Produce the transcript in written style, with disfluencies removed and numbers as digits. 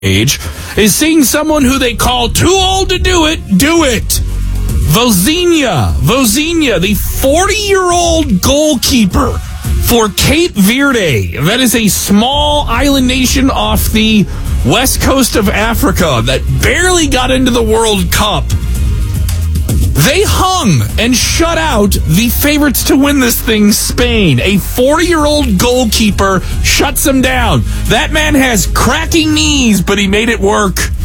age is seeing someone who they call too old to do it. Vozinha, the 40-year-old goalkeeper for Cape Verde. That is a small island nation off the west coast of Africa that barely got into the World Cup. They hung and shut out the favorites to win this thing, Spain. A 40-year-old goalkeeper shuts them down. That man has cracking knees, but he made it work.